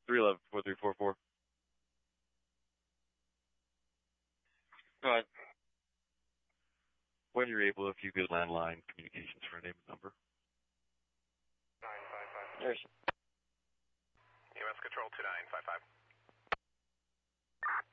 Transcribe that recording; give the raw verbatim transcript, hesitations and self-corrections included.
three one one, four three four four. Go ahead. When you're able, if you could landline communications for a name and number. nine five five. Yes. U S Control two nine five five.